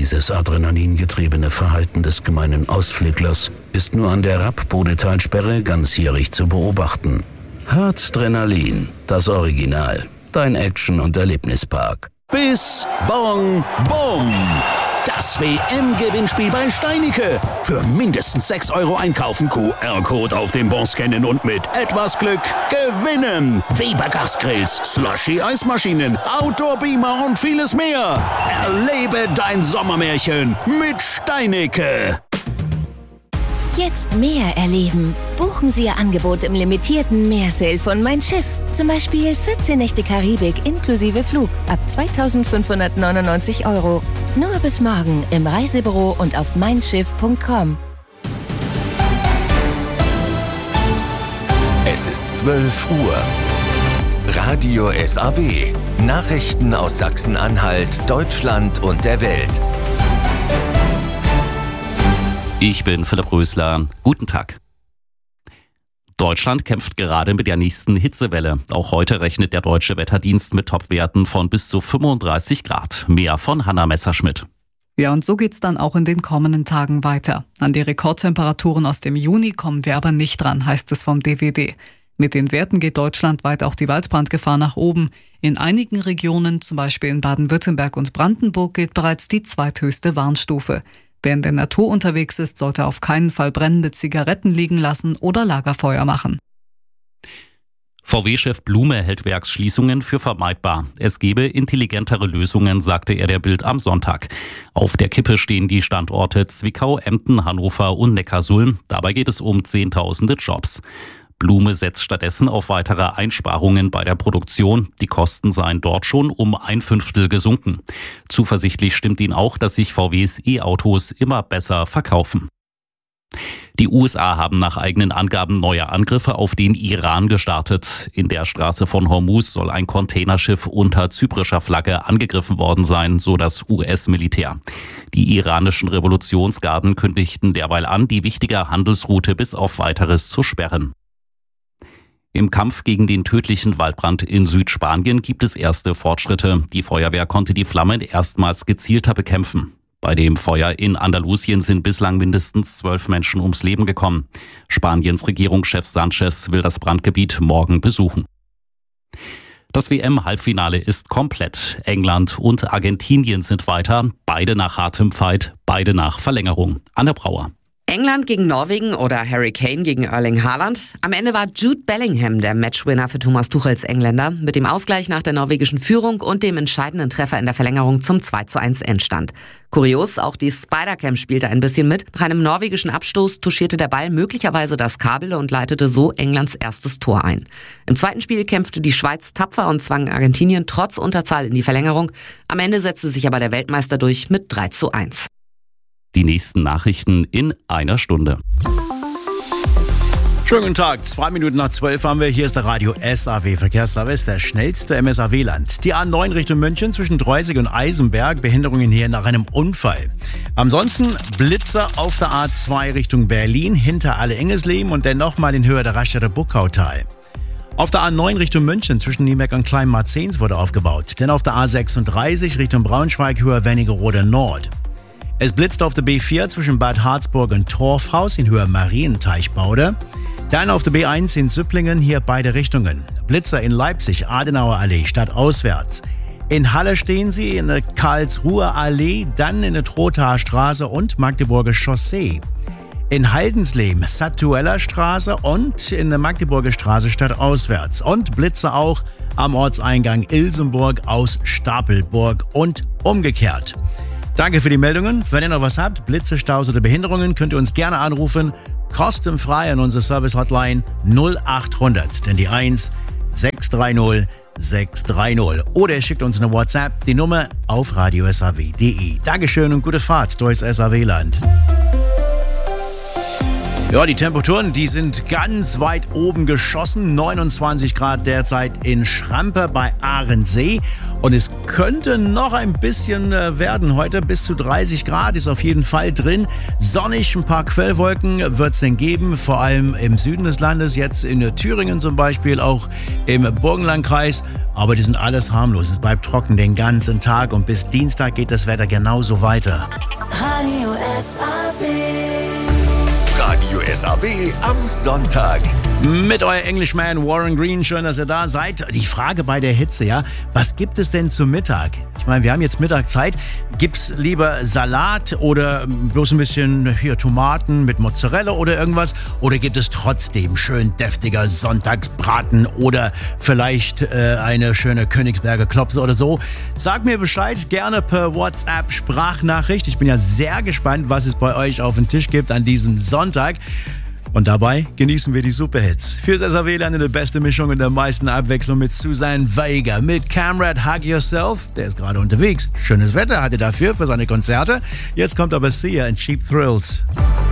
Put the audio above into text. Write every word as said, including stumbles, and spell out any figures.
Dieses adrenalingetriebene Verhalten des gemeinen Ausflüglers ist nur an der Rapp-Bodetalsperre ganzjährig zu beobachten. Harzdrenalin, das Original. Dein Action- und Erlebnispark. Bis Bong Bom! Das W M-Gewinnspiel bei Steinicke. Für mindestens sechs Euro einkaufen, Q R-Code auf dem Bon scannen und mit etwas Glück gewinnen. Weber Gasgrills, Slushy-Eismaschinen, Outdoor-Beamer und vieles mehr. Erlebe dein Sommermärchen mit Steinicke. Jetzt mehr erleben. Buchen Sie Ihr Angebot im limitierten Meersale von Mein Schiff. Zum Beispiel vierzehn Nächte Karibik inklusive Flug ab zweitausendfünfhundertneunundneunzig Euro. Nur bis morgen im Reisebüro und auf mein schiff punkt com. Es ist zwölf Uhr. Radio S A W. Nachrichten aus Sachsen-Anhalt, Deutschland und der Welt. Ich bin Philipp Rösler. Guten Tag. Deutschland kämpft gerade mit der nächsten Hitzewelle. Auch heute rechnet der Deutsche Wetterdienst mit Topwerten von bis zu fünfunddreißig Grad. Mehr von Hanna Messerschmidt. Ja, und so geht's dann auch in den kommenden Tagen weiter. An die Rekordtemperaturen aus dem Juni kommen wir aber nicht dran, heißt es vom D W D. Mit den Werten geht deutschlandweit auch die Waldbrandgefahr nach oben. In einigen Regionen, zum Beispiel in Baden-Württemberg und Brandenburg, gilt bereits die zweithöchste Warnstufe. Wer in der Natur unterwegs ist, sollte auf keinen Fall brennende Zigaretten liegen lassen oder Lagerfeuer machen. V W-Chef Blume hält Werksschließungen für vermeidbar. Es gebe intelligentere Lösungen, sagte er der Bild am Sonntag. Auf der Kippe stehen die Standorte Zwickau, Emden, Hannover und Neckarsulm. Dabei geht es um Zehntausende Jobs. Blume setzt stattdessen auf weitere Einsparungen bei der Produktion. Die Kosten seien dort schon um ein Fünftel gesunken. Zuversichtlich stimmt ihn auch, dass sich V Ws E-Autos immer besser verkaufen. Die U S A haben nach eigenen Angaben neue Angriffe auf den Iran gestartet. In der Straße von Hormuz soll ein Containerschiff unter zyprischer Flagge angegriffen worden sein, so das U S-Militär. Die iranischen Revolutionsgarden kündigten derweil an, die wichtige Handelsroute bis auf Weiteres zu sperren. Im Kampf gegen den tödlichen Waldbrand in Südspanien gibt es erste Fortschritte. Die Feuerwehr konnte die Flammen erstmals gezielter bekämpfen. Bei dem Feuer in Andalusien sind bislang mindestens zwölf Menschen ums Leben gekommen. Spaniens Regierungschef Sanchez will das Brandgebiet morgen besuchen. Das W M-Halbfinale ist komplett. England und Argentinien sind weiter. Beide nach hartem Fight, beide nach Verlängerung. Anne Brauer. England gegen Norwegen oder Harry Kane gegen Erling Haaland. Am Ende war Jude Bellingham der Matchwinner für Thomas Tuchels Engländer. Mit dem Ausgleich nach der norwegischen Führung und dem entscheidenden Treffer in der Verlängerung zum zwei zu eins Endstand. Kurios, auch die Spider-Cam spielte ein bisschen mit. Nach einem norwegischen Abstoß touchierte der Ball möglicherweise das Kabel und leitete so Englands erstes Tor ein. Im zweiten Spiel kämpfte die Schweiz tapfer und zwang Argentinien trotz Unterzahl in die Verlängerung. Am Ende setzte sich aber der Weltmeister durch mit drei zu eins. Die nächsten Nachrichten in einer Stunde. Schönen guten Tag, zwei Minuten nach zwölf haben wir. Hier ist der Radio S A W Verkehrsservice, der schnellste im S A W-Land. Die A neun Richtung München zwischen Dreusig und Eisenberg, Behinderungen hier nach einem Unfall. Ansonsten Blitzer auf der A zwei Richtung Berlin, hinter Alle-Engesleben und dann nochmal in Höhe der Raststätte Buckautal. Auf der A neun Richtung München zwischen Niemeck und Kleinmarzens wurde aufgebaut. Denn auf der A sechsunddreißig Richtung Braunschweig, Höhe Wernigerode Nord. Es blitzt auf der B vier zwischen Bad Harzburg und Torfhaus in Höhe Marienteichbaude. Dann auf der B eins in Süpplingen, hier beide Richtungen. Blitzer in Leipzig, Adenauer Allee, stadtauswärts. In Halle stehen sie in der Karlsruher Allee, dann in der Trothaer Straße und Magdeburger Chaussee. In Haldensleben, Satueller Straße und in der Magdeburger Straße stadtauswärts. Und Blitzer auch am Ortseingang Ilsenburg aus Stapelburg und umgekehrt. Danke für die Meldungen. Wenn ihr noch was habt, Blitze, Staus oder Behinderungen, könnt ihr uns gerne anrufen. Kostenfrei an unsere Service-Hotline null achthundert, denn die eins sechs drei null sechs drei null. Oder ihr schickt uns eine WhatsApp, die Nummer auf radio s a w punkt d e. Dankeschön und gute Fahrt durchs S A W-Land. Ja, die Temperaturen, die sind ganz weit oben geschossen. neunundzwanzig Grad derzeit in Schrampe bei Ahrensee. Und es könnte noch ein bisschen werden heute. Bis zu dreißig Grad ist auf jeden Fall drin. Sonnig, ein paar Quellwolken wird es denn geben. Vor allem im Süden des Landes, jetzt in Thüringen zum Beispiel, auch im Burgenlandkreis. Aber die sind alles harmlos. Es bleibt trocken den ganzen Tag und bis Dienstag geht das Wetter genauso weiter. Radio S A W. Radio S A W am Sonntag. Mit euer Englishman Warren Green, schön, dass ihr da seid. Die Frage bei der Hitze, ja, was gibt es denn zum Mittag? Ich meine, wir haben jetzt Mittagszeit. Gibt's lieber Salat oder bloß ein bisschen hier Tomaten mit Mozzarella oder irgendwas? Oder gibt es trotzdem schön deftiger Sonntagsbraten oder vielleicht äh, eine schöne Königsberger Klopse oder so? Sag mir Bescheid, gerne per WhatsApp Sprachnachricht. Ich bin ja sehr gespannt, was es bei euch auf den Tisch gibt an diesem Sonntag. Und dabei genießen wir die Superhits. Fürs S A W-Land eine beste Mischung und der meisten Abwechslung mit Susan Vega, mit Camrad Hug Yourself. Der ist gerade unterwegs. Schönes Wetter hat er dafür für seine Konzerte. Jetzt kommt aber Sia in Cheap Thrills.